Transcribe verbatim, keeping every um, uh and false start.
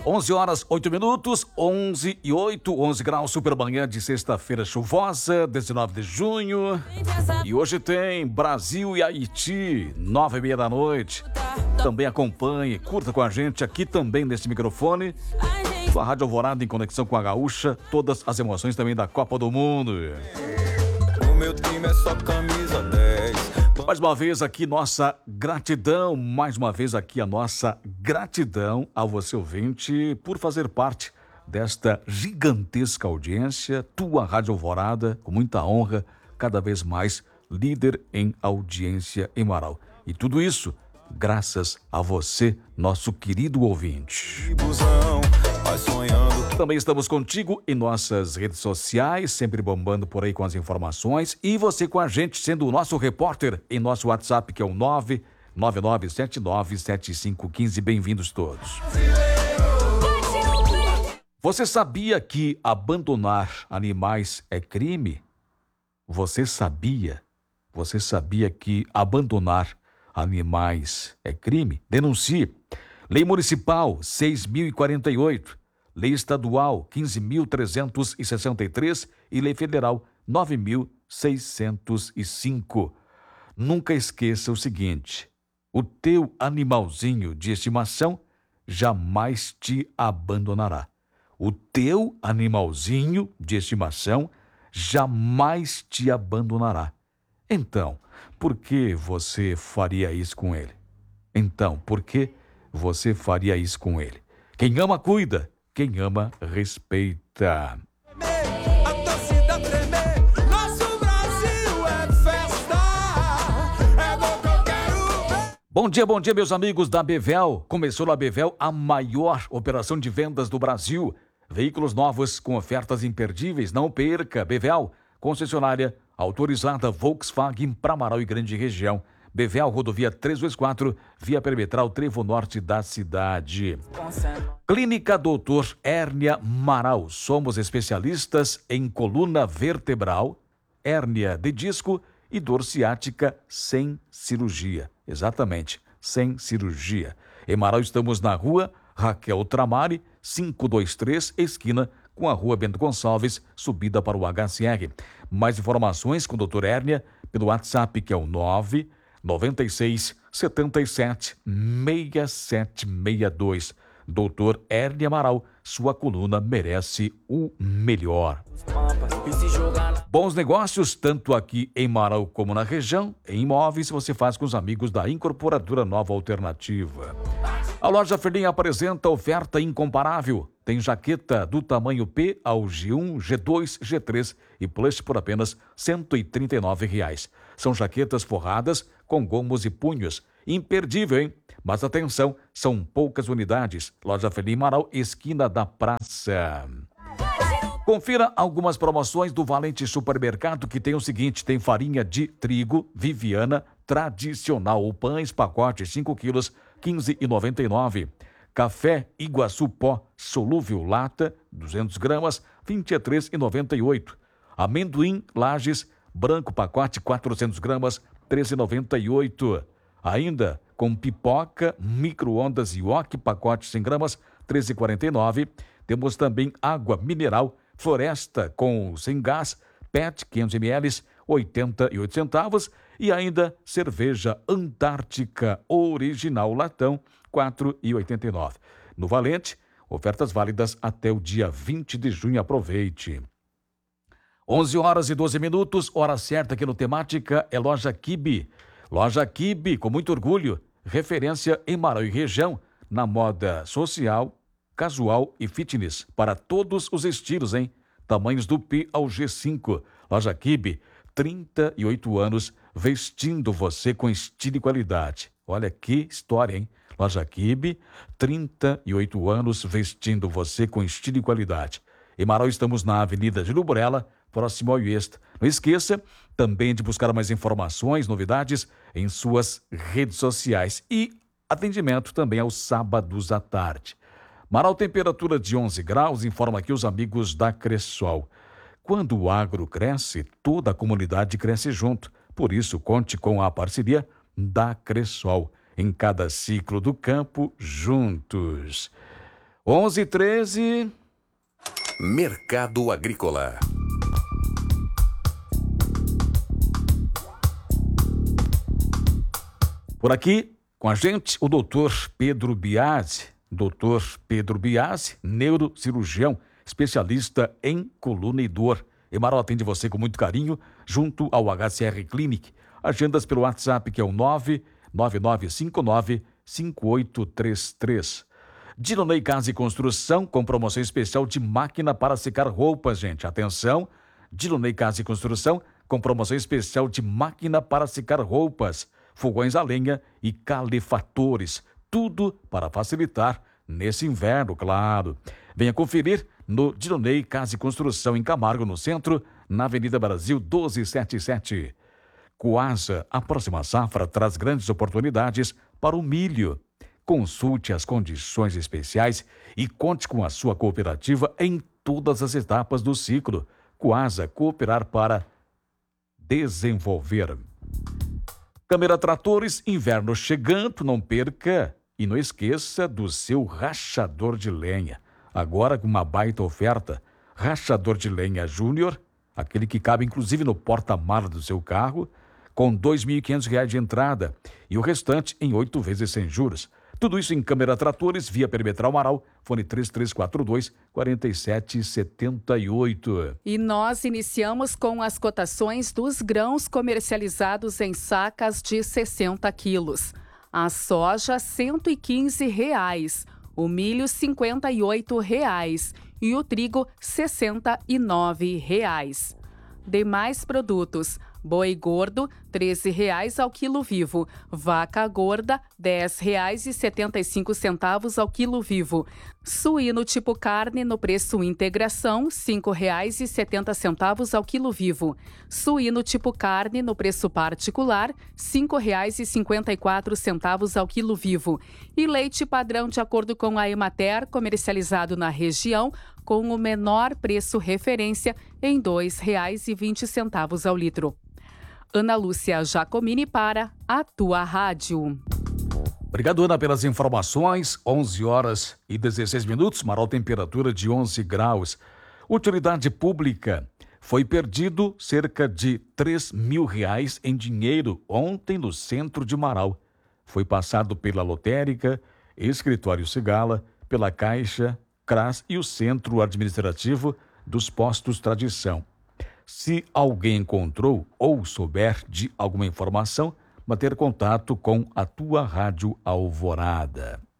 onze horas, oito minutos, onze e oito, onze graus, super manhã de sexta-feira chuvosa, dezenove de junho. E hoje tem Brasil e Haiti, nove e meia da noite. Também acompanhe, curta com a gente aqui também neste microfone. Sua Rádio Alvorada em conexão com a Gaúcha, todas as emoções também da Copa do Mundo. O meu time é só camisa dez. Mais uma vez aqui nossa gratidão, mais uma vez aqui a nossa gratidão a você ouvinte por fazer parte desta gigantesca audiência, tua Rádio Alvorada, com muita honra, cada vez mais líder em audiência em Marau. E tudo isso graças a você, nosso querido ouvinte. Busão, vai sonhando. Também estamos contigo em nossas redes sociais, sempre bombando por aí com as informações. E você com a gente, sendo o nosso repórter em nosso WhatsApp, que é o nove nove nove sete nove sete cinco um cinco. Bem-vindos todos. Você sabia que abandonar animais é crime? Você sabia? Você sabia que abandonar animais é crime? Denuncie. Lei Municipal seis mil e quarenta e oito. Lei Estadual quinze mil trezentos e sessenta e três e Lei Federal nove mil seiscentos e cinco. Nunca esqueça o seguinte: o teu animalzinho de estimação jamais te abandonará. O teu animalzinho de estimação jamais te abandonará. Então, por que você faria isso com ele? Então, por que você faria isso com ele? Quem ama, cuida. Quem ama, respeita. A torcida tremer, nosso Brasil é festa. É gol que eu quero ver. Bom dia, bom dia, meus amigos da Bevel. Começou na Bevel a maior operação de vendas do Brasil. Veículos novos com ofertas imperdíveis. Não perca. Bevel, concessionária autorizada Volkswagen para Marau e Grande Região. Bevel, rodovia trezentos e vinte e quatro, via perimetral Trevo Norte da cidade. Clínica doutor Hérnia Marau. Somos especialistas em coluna vertebral, hérnia de disco e dor ciática sem cirurgia. Exatamente, sem cirurgia. Em Marau estamos na rua Raquel Tramari, quinhentos e vinte e três, esquina com a rua Bento Gonçalves, subida para o H C R. Mais informações com o doutor Hérnia pelo WhatsApp, que é o nove nove seis sete sete seis sete seis dois. doutor Hérnia Amaral, sua coluna merece o melhor. Bons negócios, tanto aqui em Marau como na região. Em imóveis, você faz com os amigos da Incorporadora Nova Alternativa. A loja Ferlim apresenta oferta incomparável. Tem jaqueta do tamanho P ao G um, G dois, G três e plush por apenas cento e trinta e nove reais. São jaquetas forradas com gomos e punhos. Imperdível, hein? Mas atenção, são poucas unidades. Loja Ferlim Marau, esquina da praça. Confira algumas promoções do Valente Supermercado, que tem o seguinte: tem farinha de trigo Viviana tradicional, o pães pacote cinco quilos, quinze reais e noventa e nove centavos. Café Iguaçu Pó solúvel lata, duzentos gramas, vinte e três reais e noventa e oito centavos. Amendoim Lages branco pacote quatrocentos gramas, treze reais e noventa e oito centavos. Ainda com pipoca micro-ondas Yoki pacote cem gramas, treze reais e quarenta e nove centavos. Temos também água mineral Floresta com sem gás, P E T quinhentos mililitros, oitenta e oito centavos. E ainda cerveja Antártica original latão, quatro reais e oitenta e nove centavos. No Valente, ofertas válidas até o dia vinte de junho. Aproveite. onze horas e doze minutos, hora certa aqui no Temática é Loja Kibe. Loja Kibe, com muito orgulho, referência em Marau e região, na moda social, casual e fitness, para todos os estilos, hein? Tamanhos do P ao G cinco. Loja Kibe, trinta e oito anos, vestindo você com estilo e qualidade. Olha que história, hein? Loja Kibe, trinta e oito anos, vestindo você com estilo e qualidade. Em Marau estamos na Avenida de Luburela, próximo ao Iesta. Não esqueça também de buscar mais informações, novidades em suas redes sociais e atendimento também aos sábados à tarde. Marau, temperatura de onze graus, informa aqui os amigos da Cressol. Quando o agro cresce, toda a comunidade cresce junto. Por isso, conte com a parceria da Cressol. Em cada ciclo do campo, juntos. onze e treze. Mercado Agrícola. Por aqui, com a gente, o doutor Pedro Biasi. doutor Pedro Biasi, neurocirurgião, especialista em coluna e dor. Emaral atende você com muito carinho, junto ao H C R Clinic. Agendas pelo WhatsApp, que é o nove nove nove cinco nove cinco oito três três. Dilonei Casa e Construção, com promoção especial de máquina para secar roupas, gente. Atenção, Dilonei Casa e Construção, com promoção especial de máquina para secar roupas, fogões a lenha e calefatores. Tudo para facilitar nesse inverno, claro. Venha conferir no Dilonei Casa e Construção, em Camargo, no centro, na Avenida Brasil doze setenta e sete. Coasa, a próxima safra traz grandes oportunidades para o milho. Consulte as condições especiais e conte com a sua cooperativa em todas as etapas do ciclo. Coasa, cooperar para desenvolver. Câmara Tratores, inverno chegando, não perca e não esqueça do seu rachador de lenha. Agora com uma baita oferta, rachador de lenha Júnior, aquele que cabe inclusive no porta-malas do seu carro, com dois mil e quinhentos reais de entrada e o restante em oito vezes sem juros. Tudo isso em Câmara Tratores, via Perimetral Amaral, fone três três quatro dois, quatro sete sete oito. E nós iniciamos com as cotações dos grãos comercializados em sacas de sessenta quilos. A soja, cento e quinze reais, o milho, cinquenta e oito reais e o trigo, sessenta e nove reais. Demais produtos: boi gordo, treze reais ao quilo vivo. Vaca gorda, dez reais e setenta e cinco centavos ao quilo vivo. Suíno tipo carne no preço integração, cinco reais e setenta centavos ao quilo vivo. Suíno tipo carne no preço particular, cinco reais e cinquenta e quatro centavos ao quilo vivo. E leite padrão de acordo com a Emater, comercializado na região, com o menor preço referência em dois reais e vinte centavos ao litro. Ana Lúcia Jacomini para a tua rádio. Obrigado, Ana, pelas informações. onze horas e dezesseis minutos, maior temperatura de onze graus. Utilidade pública. Foi perdido cerca de três mil reais em dinheiro ontem no centro de Marau. Foi passado pela lotérica, escritório Cigala, pela Caixa, CRAS e o Centro Administrativo dos Postos Tradição. Se alguém encontrou ou souber de alguma informação, manter contato com a tua Rádio Alvorada.